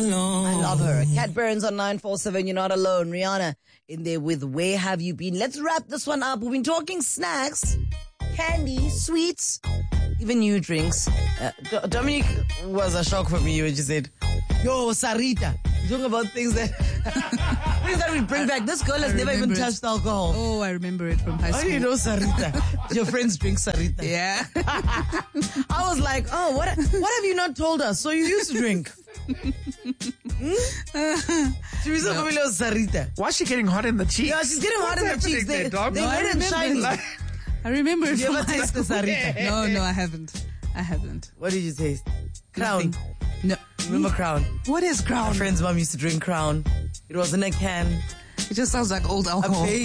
alone. I love her. Cat Burns on 947. You're not alone. Rihanna in there with Where Have You Been? Let's wrap this one up. We've been talking snacks, candy, sweets, even new drinks. Dominic was a shock for me when you said, yo, Sarita. You're talking about things that things that we bring back. This girl has never even touched alcohol. Oh, I remember it from high school. How do you know Sarita? Your friends drink Sarita. Yeah. I was like, oh, what have you not told us? So you used to drink. Teresa familiar with Sarita. Why is she getting hot in the cheeks? Yeah, she's getting hot in the cheeks. They red and shiny. I remember it You from ever high taste the school. Sarita? No, I haven't. What did you taste? Crown. Nothing. No. Remember Crown? What is Crown? My friend's mom used to drink Crown. It was in a can. It just sounds like old alcohol.